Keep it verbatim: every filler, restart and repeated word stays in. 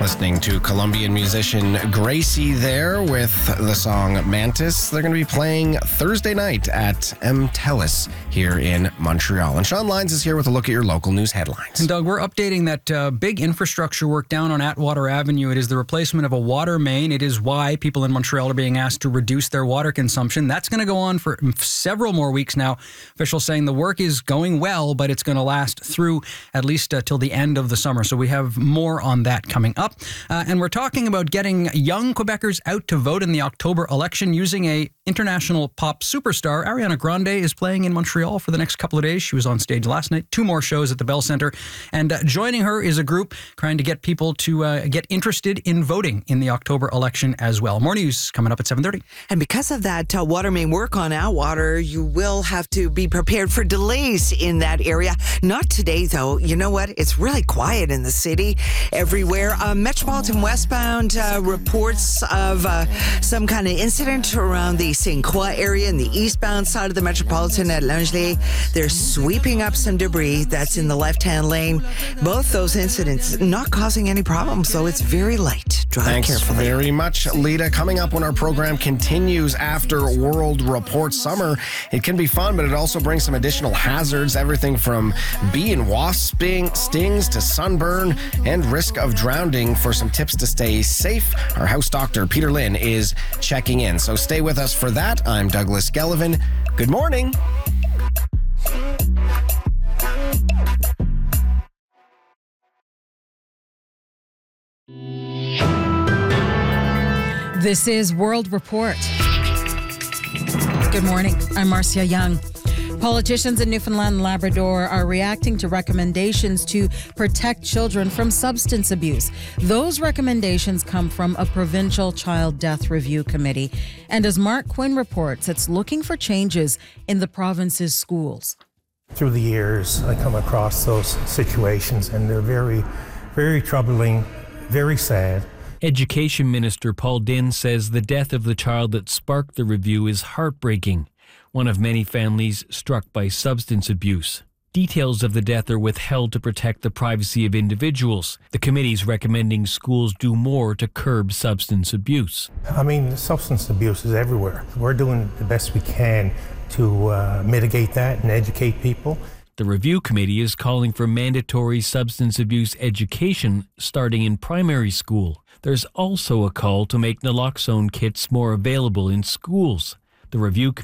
Listening to Colombian musician Gracie there with the song Mantis. They're going to be playing Thursday night at M. Telus here in Montreal. And Sean Lyons is here with a look at your local news headlines. And Doug, we're updating that uh, big infrastructure work down on Atwater Avenue. It is the replacement of a water main. It is why people in Montreal are being asked to reduce their water consumption. That's going to go on for several more weeks now. Officials saying the work is going well, but it's going to last through at least uh, till the end of the summer. So we have more on that coming up. Uh, and we're talking about getting young Quebecers out to vote in the October election using a international pop superstar. Ariana Grande is playing in Montreal for the next couple of days. She was on stage last night. Two more shows at the Bell Centre. And uh, joining her is a group trying to get people to uh, get interested in voting in the October election as well. More news coming up at seven thirty. And because of that uh, water main work on Atwater, you will have to be prepared for delays in that area. Not today, though. You know what? It's really quiet in the city everywhere. Uh, Metropolitan westbound uh, reports of uh, some kind of incident around the Saint Croix area in the eastbound side of the Metropolitan at Langley. They're sweeping up some debris that's in the left-hand lane. Both those incidents not causing any problems, so it's very light. Drive Thanks carefully. very much, Lita. Coming up when our program continues after World Report Summer, it can be fun, but it also brings some additional hazards, everything from bee and wasp sting, stings to sunburn and risk of drowning. For some tips to stay safe, our house doctor, Peter Lynn, is checking in. So stay with us for that. I'm Douglas Gellivan. Good morning. This is World Report. Good morning. I'm Marcia Young. Politicians in Newfoundland and Labrador are reacting to recommendations to protect children from substance abuse. Those recommendations come from a provincial child death review committee. And as Mark Quinn reports, it's looking for changes in the province's schools. Through the years, I come across those situations, and they're very, very troubling, very sad. Education Minister Paul Dinn says the death of the child that sparked the review is heartbreaking, one of many families struck by substance abuse. Details of the death are withheld to protect the privacy of individuals. The committee's recommending schools do more to curb substance abuse. I mean, substance abuse is everywhere. We're doing the best we can to uh, mitigate that and educate people. The review committee is calling for mandatory substance abuse education starting in primary school. There's also a call to make naloxone kits more available in schools. The review